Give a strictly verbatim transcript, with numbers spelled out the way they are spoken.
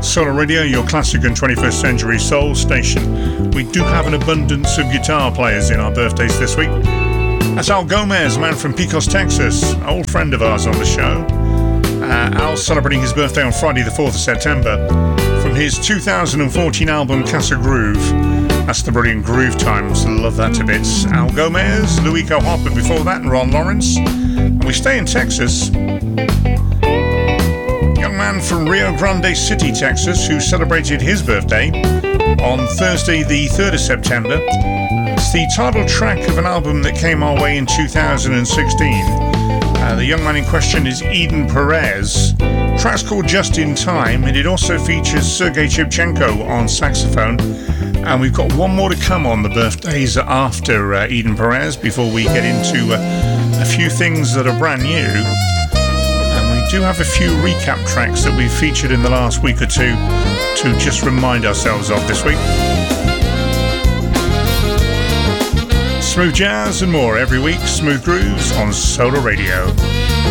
Solar Radio, your classic and twenty-first century soul station. We do have an abundance of guitar players in our birthdays this week. That's Al Gomez, man from Pecos, Texas, old friend of ours on the show. Uh, Al's celebrating his birthday on Friday the fourth of September from his two thousand fourteen album Casa Groove. That's the brilliant Groove Times, love that to bits. Al Gomez, Luico Hopper before that, and Ron Lawrence. And we stay in Texas. Man from Rio Grande City, Texas, who celebrated his birthday on Thursday the third of September. It's the title track of an album that came our way in two thousand sixteen. Uh, the young man in question is Eden Perez. The track's called Just in Time, and it also features Sergei Chipchenko on saxophone. And we've got one more to come on the birthdays after uh, Eden Perez before we get into uh, a few things that are brand new. Do have a few recap tracks that we've featured in the last week or two to just remind ourselves of this week. Smooth jazz and more every week. Smooth grooves on Solar Radio.